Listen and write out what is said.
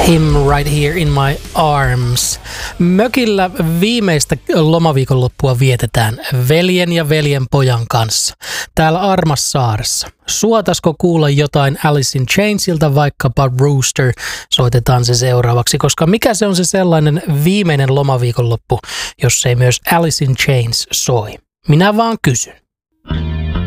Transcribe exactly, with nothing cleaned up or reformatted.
Him Right Here in My Arms. Mökillä viimeistä lomaviikonloppua vietetään veljen ja veljen pojan kanssa. Täällä Armassaaressa. Suotasko kuulla jotain Alice in Chainsilta, vaikkapa Rooster? Soitetaan se seuraavaksi, koska mikä se on se sellainen viimeinen lomaviikonloppu, jos ei myös Alice in Chains soi? Minä vaan kysyn.